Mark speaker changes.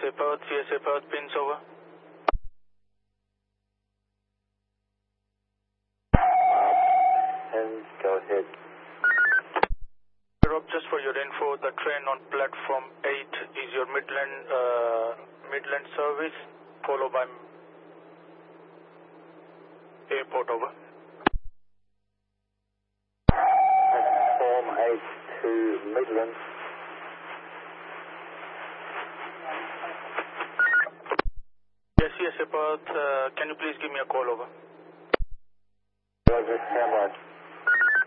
Speaker 1: CSA Perth, pins over.
Speaker 2: And go ahead.
Speaker 1: Rob, just for your info, the train on platform 8 is your Midland service, followed by airport, over.
Speaker 2: Platform 8 to Midland.
Speaker 1: Yes, CSA Perth, can you please give me a call, over?
Speaker 2: Roger, stand by.